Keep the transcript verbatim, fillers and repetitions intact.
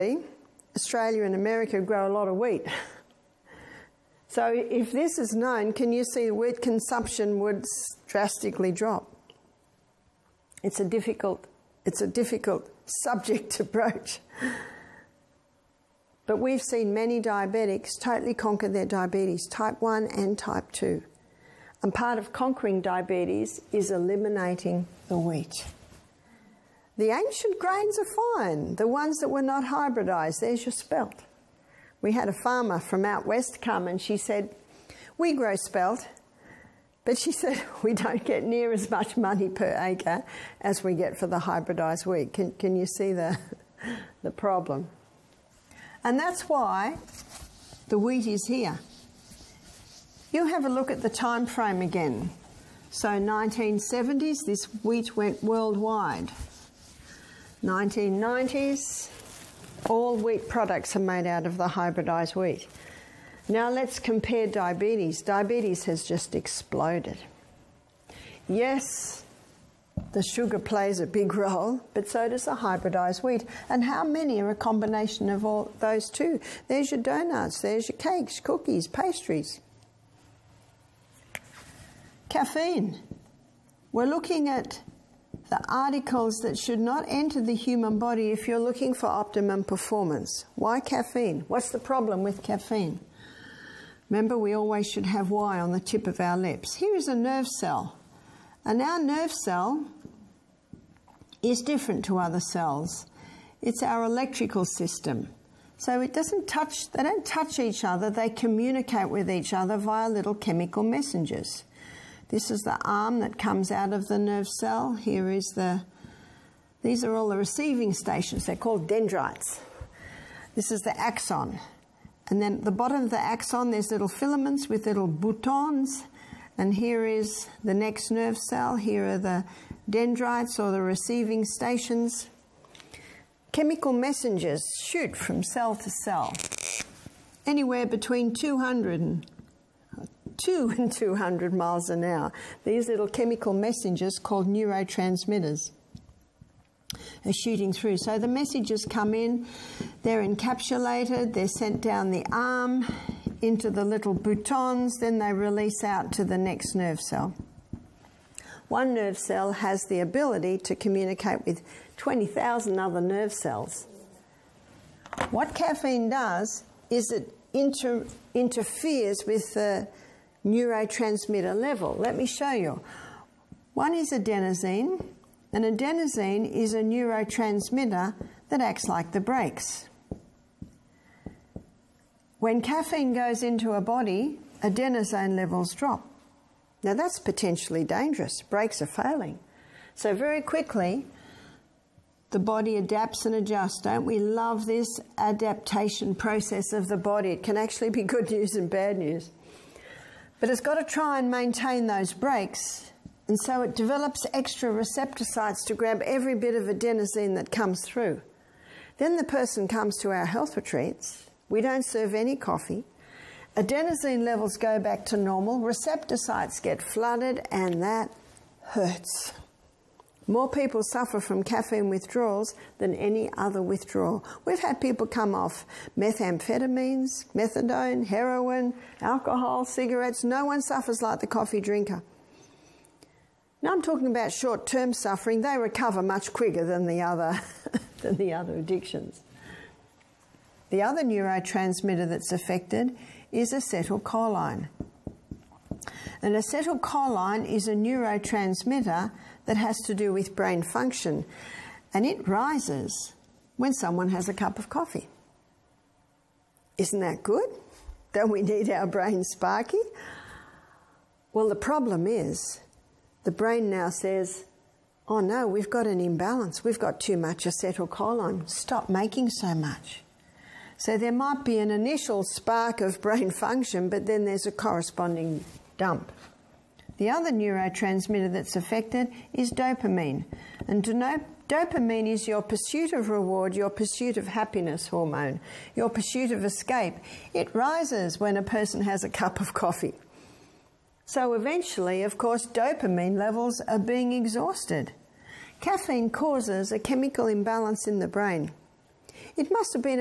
Australia and America grow a lot of wheat. So if this is known, can you see wheat consumption would drastically drop? It's a difficult, it's a difficult subject to broach. But we've seen many diabetics totally conquer their diabetes, type one and type two. And part of conquering diabetes is eliminating the wheat. The ancient grains are fine, the ones that were not hybridised. There's your spelt. We had a farmer from out west come and she said, we grow spelt, but she said we don't get near as much money per acre as we get for the hybridised wheat. Can, can you see the, the problem? And that's why the wheat is here. You have a look at the time frame again. So nineteen seventies, this wheat went worldwide. nineteen nineties, all wheat products are made out of the hybridised wheat. Now let's compare diabetes. Diabetes has just exploded. Yes, the sugar plays a big role, but so does the hybridised wheat. And how many are a combination of all those two? There's your donuts, there's your cakes, cookies, pastries. Caffeine. We're looking at the articles that should not enter the human body if you're looking for optimum performance. Why caffeine? What's the problem with caffeine? Remember, we always should have Y on the tip of our lips. Here is a nerve cell. And our nerve cell is different to other cells. It's our electrical system. So it doesn't touch, they don't touch each other, they communicate with each other via little chemical messengers. This is the arm that comes out of the nerve cell. Here is the, these are all the receiving stations. They're called dendrites. This is the axon. And then at the bottom of the axon, there's little filaments with little boutons. And here is the next nerve cell. Here are the dendrites or the receiving stations. Chemical messengers shoot from cell to cell, anywhere between two hundred and two and two hundred miles an hour. These little chemical messengers called neurotransmitters are shooting through. So the messages come in, they're encapsulated, they're sent down the arm into the little boutons, then they release out to the next nerve cell. One nerve cell has the ability to communicate with twenty thousand other nerve cells. What caffeine does is it inter interferes with the neurotransmitter level. Let me show you. One is adenosine, and adenosine is a neurotransmitter that acts like the brakes. When caffeine goes into a body, adenosine levels drop. Now that's potentially dangerous. Brakes are failing. So very quickly, the body adapts and adjusts. Don't we love this adaptation process of the body? It can actually be good news and bad news. But it's got to try and maintain those brakes, and so it develops extra receptor sites to grab every bit of adenosine that comes through. Then the person comes to our health retreats. We don't serve any coffee. Adenosine levels go back to normal. Receptor sites get flooded, and that hurts. More people suffer from caffeine withdrawals than any other withdrawal. We've had people come off methamphetamines, methadone, heroin, alcohol, cigarettes. No one suffers like the coffee drinker. Now I'm talking about short-term suffering. They recover much quicker than the other, than the other addictions. The other neurotransmitter that's affected is acetylcholine. And acetylcholine is a neurotransmitter that has to do with brain function, and it rises when someone has a cup of coffee. Isn't that good? Don't we need our brain sparky? Well, the problem is the brain now says, oh no, we've got an imbalance. We've got too much acetylcholine. Stop making so much. So there might be an initial spark of brain function, but then there's a corresponding dump. The other neurotransmitter that's affected is dopamine. And dopamine is your pursuit of reward, your pursuit of happiness hormone, your pursuit of escape. It rises when a person has a cup of coffee. So eventually, of course, dopamine levels are being exhausted. Caffeine causes a chemical imbalance in the brain. It must have been